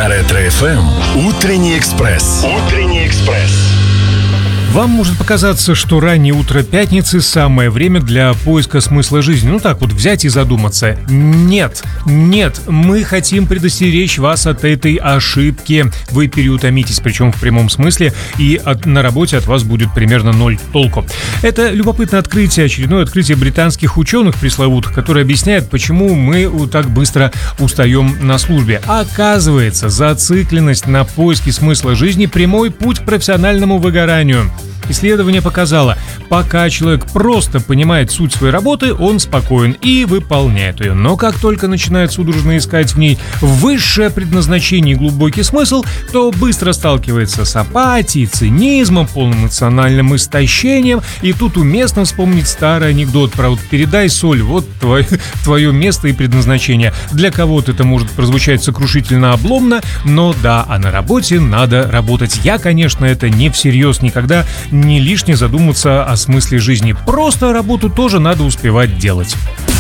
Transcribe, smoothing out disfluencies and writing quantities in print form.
На Ретро-ФМ «Утренний экспресс». «Утренний экспресс». Вам может показаться, что раннее утро пятницы – самое время для поиска смысла жизни. Ну так вот, взять и задуматься. Нет, мы хотим предостеречь вас от этой ошибки. Вы переутомитесь, причем в прямом смысле, и на работе от вас будет примерно 0 толку. Это любопытное открытие, очередное открытие британских ученых пресловутых, которые объясняют, почему мы так быстро устаем на службе. Оказывается, зацикленность на поиске смысла жизни – прямой путь к профессиональному выгоранию. Исследование показало, пока человек просто понимает суть своей работы, он спокоен и выполняет ее. Но как только начинает судорожно искать в ней высшее предназначение и глубокий смысл, то быстро сталкивается с апатией, цинизмом, полным эмоциональным истощением. И тут уместно вспомнить старый анекдот про вот «передай соль, вот твое место и предназначение». Для кого-то это может прозвучать сокрушительно обломно, но да, а на работе надо работать. Я, конечно, это не всерьез никогда не лишне задуматься о смысле жизни. Просто работу тоже надо успевать делать.